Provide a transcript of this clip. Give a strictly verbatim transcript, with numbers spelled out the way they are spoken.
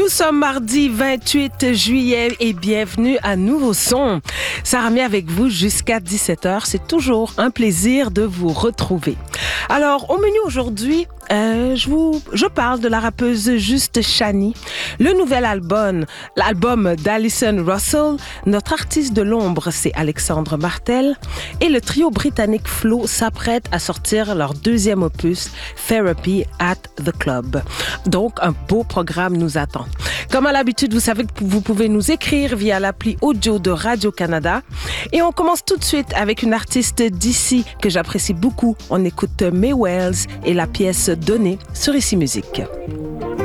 Nous sommes mardi vingt-huit juillet et bienvenue à Nouveau Son. Sarah Mia avec vous jusqu'à dix-sept heures. C'est toujours un plaisir de vous retrouver. Alors, au menu aujourd'hui, euh, je vous, je parle de la rappeuse Juste Chanie, le nouvel album, l'album d'Alison Russell. Notre artiste de l'ombre, c'est Alexandre Martel. Et le trio britannique Flo s'apprête à sortir leur deuxième opus, Therapy at the Club. Donc, un beau programme nous attend. Comme à l'habitude, vous savez que vous pouvez nous écrire via l'appli audio de Radio-Canada. Et on commence tout de suite avec une artiste d'ici que j'apprécie beaucoup. On écoute May Wells et la pièce Donnée sur Ici Musique.